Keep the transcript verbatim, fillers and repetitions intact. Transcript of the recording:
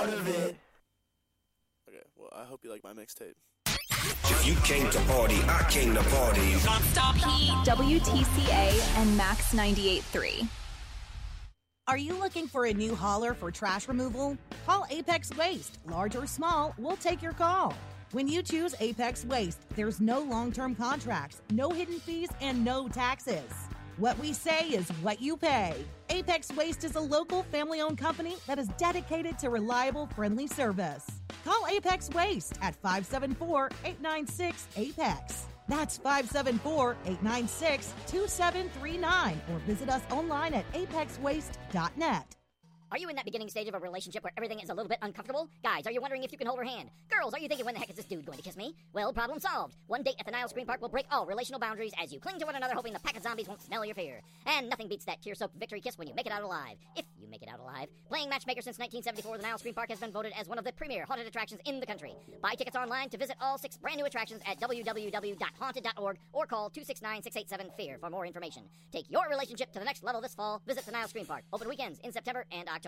part of it. Okay, well, I hope you like my mixtape. If you came to party, I came to party. Stop Heat. W T C A and Max ninety-eight point three. Are you looking for a new hauler for trash removal? Call Apex Waste. Large or small, we'll take your call. When you choose Apex Waste, there's no long-term contracts, no hidden fees, and no taxes. What we say is what you pay. Apex Waste is a local family-owned company that is dedicated to reliable, friendly service. Call Apex Waste at five seven four, eight nine six, APEX. That's five seven four, eight nine six, two seven three nine or visit us online at apex waste dot net. Are you in that beginning stage of a relationship where everything is a little bit uncomfortable? Guys, are you wondering if you can hold her hand? Girls, are you thinking, when the heck is this dude going to kiss me? Well, problem solved. One date at the Nile Screen Park will break all relational boundaries as you cling to one another, hoping the pack of zombies won't smell your fear. And nothing beats that tear-soaked victory kiss when you make it out alive. If you make it out alive. Playing matchmaker since nineteen seventy-four, the Nile Screen Park has been voted as one of the premier haunted attractions in the country. Buy tickets online to visit all six brand new attractions at w w w dot haunted dot org or call two six nine, six eight seven, F E A R for more information. Take your relationship to the next level this fall. Visit the Nile Screen Park. Open weekends in September and October.